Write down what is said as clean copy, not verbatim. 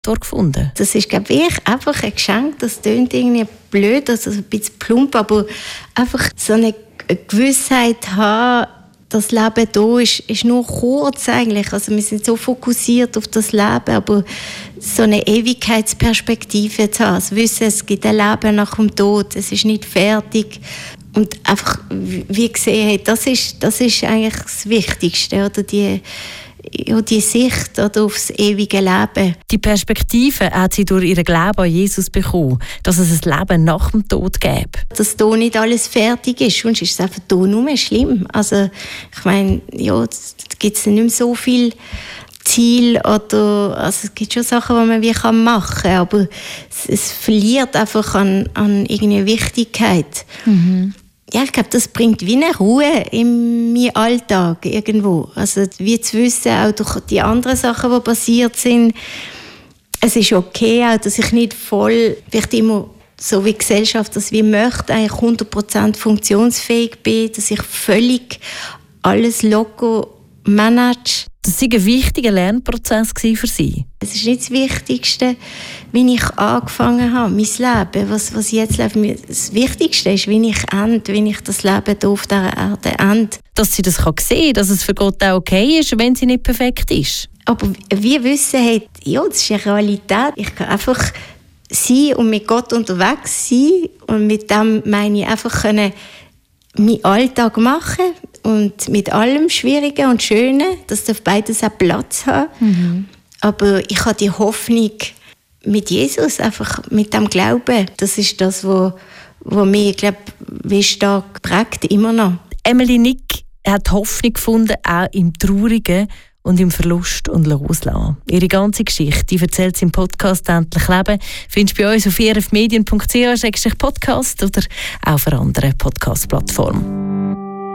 gefunden? Das ist, glaube ich, einfach ein Geschenk. Das klingt irgendwie blöd, also ein bisschen plump, aber einfach so eine Gewissheit haben, das Leben hier ist nur kurz eigentlich. Also wir sind so fokussiert auf das Leben, aber so eine Ewigkeitsperspektive zu haben, also wissen, es gibt ein Leben nach dem Tod, es ist nicht fertig. Und einfach, wie gesehen, das ist eigentlich das Wichtigste, oder die Sicht oder aufs ewige Leben. Die Perspektive hat sie durch ihren Glauben an Jesus bekommen, dass es ein Leben nach dem Tod gäbe. Dass hier nicht alles fertig ist, sonst ist es einfach hier nur schlimm. Also ich meine, ja, da gibt es nicht mehr so viel Ziel oder also es gibt schon Sachen, die man wie machen kann, aber es verliert einfach an irgendeine Wichtigkeit. Mhm. Ja, ich glaube, das bringt wie eine Ruhe in meinen Alltag irgendwo. Also wie zu wissen, auch durch die anderen Sachen, die passiert sind, es ist okay, auch, dass ich nicht voll, vielleicht immer so wie die Gesellschaft das wie möchte, eigentlich 100% funktionsfähig bin, dass ich völlig alles locker manage. Das war ein wichtiger Lernprozess für Sie? Es ist nicht das Wichtigste, wie ich angefangen habe, mein Leben, was ich jetzt lebe. Das Wichtigste ist, wie ich ende, wie ich das Leben hier auf dieser Erde ende. Dass sie das sehen kann, dass es für Gott auch okay ist, wenn sie nicht perfekt ist. Aber wir wissen, ja, das ist eine Realität. Ich kann einfach sein und mit Gott unterwegs sein. Und mit dem meine ich einfach können meinen Alltag machen und mit allem Schwierigen und Schönen, dass auf beides auch Platz haben. Mhm. Aber ich habe die Hoffnung mit Jesus, einfach mit dem Glauben. Das ist das, was mich, glaube ich, stark prägt, immer noch. Emily Nick hat Hoffnung gefunden, auch im Traurigen und im Verlust und Loslassen. Ihre ganze Geschichte, die erzählt sie im Podcast «Endlich Leben». Findest du bei uns auf erfmedien.ch/podcast oder auch auf einer anderen Podcast-Plattform.